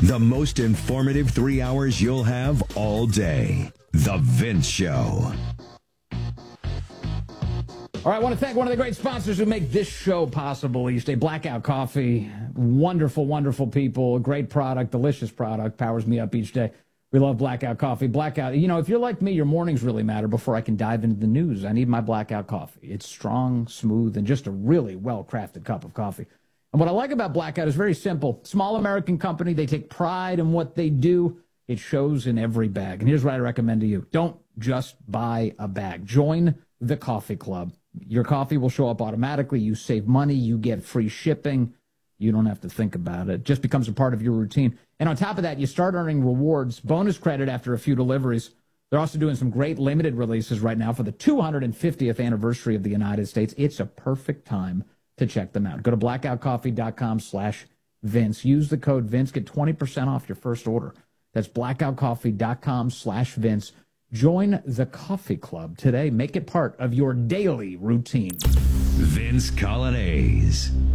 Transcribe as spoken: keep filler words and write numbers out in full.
The most informative three hours you'll have all day. The Vince Show. All right, I want to thank one of the great sponsors who make this show possible each day. Blackout Coffee. Wonderful, wonderful people. Great product, delicious product. Powers me up each day. We love Blackout Coffee. Blackout, you know, if you're like me, your mornings really matter before I can dive into the news. I need my Blackout Coffee. It's strong, smooth, and just a really well-crafted cup of coffee. And what I like about Blackout is very simple. Small American company. They take pride in what they do. It shows in every bag. And here's what I recommend to you. Don't just buy a bag. Join the coffee club. Your coffee will show up automatically. You save money. You get free shipping. You don't have to think about it. It just becomes a part of your routine. And on top of that, you start earning rewards, bonus credit after a few deliveries. They're also doing some great limited releases right now for the two hundred fiftieth anniversary of the United States. It's a perfect time to check them out. Go to blackoutcoffee.com slash Vince. Use the code Vince. Get twenty percent off your first order. That's blackoutcoffee.com slash Vince. Join the coffee club today. Make it part of your daily routine. Vince Coglianese.